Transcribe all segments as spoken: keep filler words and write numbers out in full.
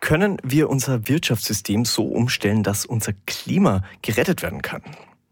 Können wir unser Wirtschaftssystem so umstellen, dass unser Klima gerettet werden kann?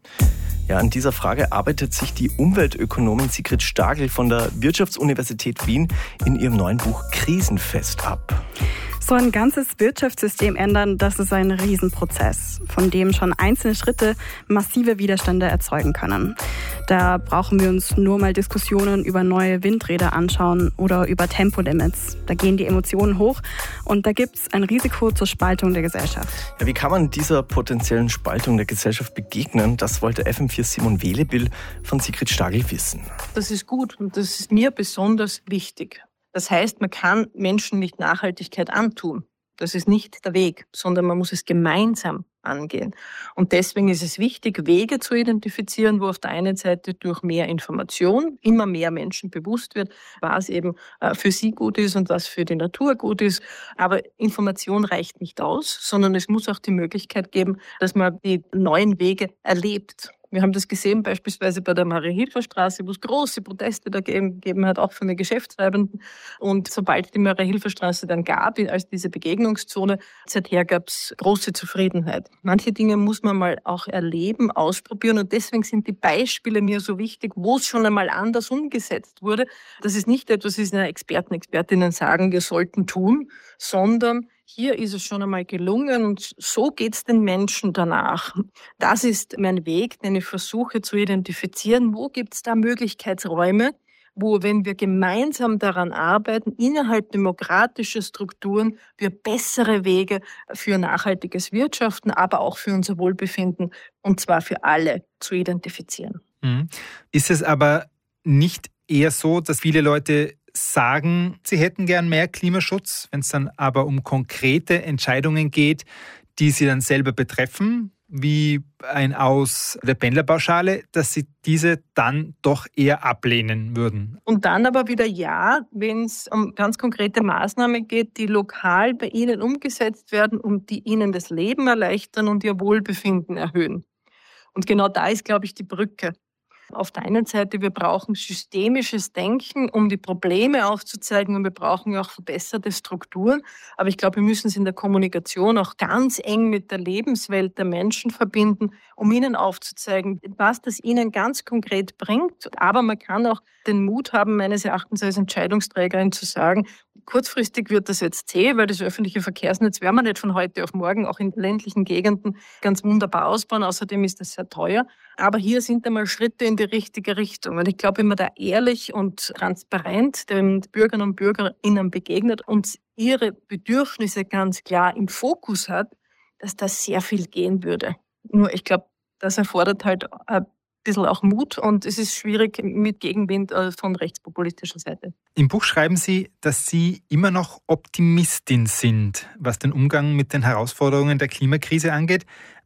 Ja, an dieser Frage arbeitet sich die Umweltökonomin Sigrid Stagel von der Wirtschaftsuniversität Wien in ihrem neuen Buch Krisenfest ab. So ein ganzes Wirtschaftssystem ändern, das ist ein Riesenprozess, von dem schon einzelne Schritte massive Widerstände erzeugen können. Da brauchen wir uns nur mal Diskussionen über neue Windräder anschauen oder über Tempolimits. Da gehen die Emotionen hoch und da gibt es ein Risiko zur Spaltung der Gesellschaft. Ja, wie kann man dieser potenziellen Spaltung der Gesellschaft begegnen? Das wollte F M vier Simon Welebill von Sigrid Stagel wissen. Das ist gut und das ist mir besonders wichtig. Das heißt, man kann Menschen nicht Nachhaltigkeit antun. Das ist nicht der Weg, sondern man muss es gemeinsam angehen. Und deswegen ist es wichtig, Wege zu identifizieren, wo auf der einen Seite durch mehr Information immer mehr Menschen bewusst wird, was eben für sie gut ist und was für die Natur gut ist. Aber Information reicht nicht aus, sondern es muss auch die Möglichkeit geben, dass man die neuen Wege erlebt. Wir haben das gesehen beispielsweise bei der Maria-Hilfer-Straße, wo es große Proteste da gegeben hat, auch von den Geschäftsreibenden. Und sobald die Maria-Hilfer-Straße dann gab, als diese Begegnungszone, seither gab es große Zufriedenheit. Manche Dinge muss man mal auch erleben, ausprobieren. Und deswegen sind die Beispiele mir so wichtig, wo es schon einmal anders umgesetzt wurde. Das ist nicht etwas, was Experten, Expertinnen sagen, wir sollten tun, sondern hier ist es schon einmal gelungen und so geht es den Menschen danach. Das ist mein Weg, den ich versuche zu identifizieren. Wo gibt es da Möglichkeitsräume, wo, wenn wir gemeinsam daran arbeiten, innerhalb demokratischer Strukturen, wir bessere Wege für nachhaltiges Wirtschaften, aber auch für unser Wohlbefinden, und zwar für alle, zu identifizieren. Mhm. Ist es aber nicht eher so, dass viele Leute sagen, sie hätten gern mehr Klimaschutz, wenn es dann aber um konkrete Entscheidungen geht, die sie dann selber betreffen, wie ein Aus der Pendlerpauschale, dass sie diese dann doch eher ablehnen würden? Und dann aber wieder ja, wenn es um ganz konkrete Maßnahmen geht, die lokal bei ihnen umgesetzt werden und die ihnen das Leben erleichtern und ihr Wohlbefinden erhöhen. Und genau da ist, glaube ich, die Brücke. Auf der einen Seite, wir brauchen systemisches Denken, um die Probleme aufzuzeigen, und wir brauchen auch verbesserte Strukturen. Aber ich glaube, wir müssen es in der Kommunikation auch ganz eng mit der Lebenswelt der Menschen verbinden, um ihnen aufzuzeigen, was das ihnen ganz konkret bringt. Aber man kann auch den Mut haben, meines Erachtens als Entscheidungsträgerin zu sagen, kurzfristig wird das jetzt zäh, weil das öffentliche Verkehrsnetz werden wir nicht von heute auf morgen auch in ländlichen Gegenden ganz wunderbar ausbauen. Außerdem ist das sehr teuer. Aber hier sind einmal Schritte in die richtige Richtung. Und ich glaube, wenn man da ehrlich und transparent den Bürgern und Bürgerinnen begegnet und ihre Bedürfnisse ganz klar im Fokus hat, dass das sehr viel gehen würde. Nur ich glaube, das erfordert halt ein bisschen auch Mut und es ist schwierig mit Gegenwind von rechtspopulistischer Seite. Im Buch schreiben Sie, dass Sie immer noch Optimistin sind, was den Umgang mit den Herausforderungen der Klimakrise angeht.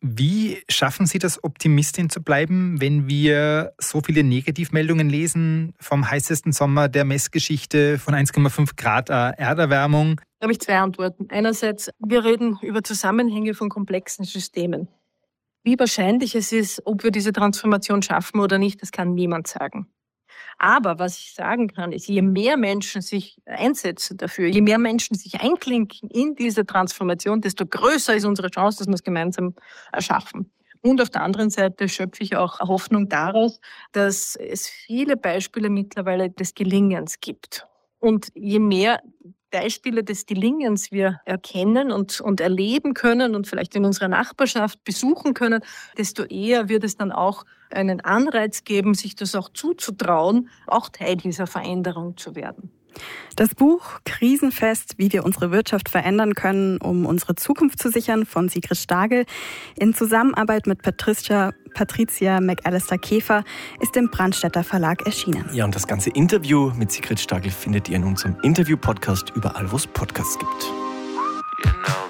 Wie schaffen Sie das, Optimistin zu bleiben, wenn wir so viele Negativmeldungen lesen vom heißesten Sommer der Messgeschichte, von eins Komma fünf Grad Erderwärmung? Da habe ich zwei Antworten. Einerseits, wir reden über Zusammenhänge von komplexen Systemen. Wie wahrscheinlich es ist, ob wir diese Transformation schaffen oder nicht, das kann niemand sagen. Aber was ich sagen kann, ist, je mehr Menschen sich einsetzen dafür, je mehr Menschen sich einklinken in diese Transformation, desto größer ist unsere Chance, dass wir es gemeinsam erschaffen. Und auf der anderen Seite schöpfe ich auch Hoffnung daraus, dass es viele Beispiele mittlerweile des Gelingens gibt. Und je mehr Beispiele des Gelingens wir erkennen und, und erleben können und vielleicht in unserer Nachbarschaft besuchen können, desto eher wird es dann auch einen Anreiz geben, sich das auch zuzutrauen, auch Teil dieser Veränderung zu werden. Das Buch Krisenfest, wie wir unsere Wirtschaft verändern können, um unsere Zukunft zu sichern, von Sigrid Stagel, in Zusammenarbeit mit Patricia, Patricia McAllister-Käfer, ist im Brandstätter Verlag erschienen. Ja, und das ganze Interview mit Sigrid Stagel findet ihr in unserem Interview-Podcast überall, wo es Podcasts gibt. You know.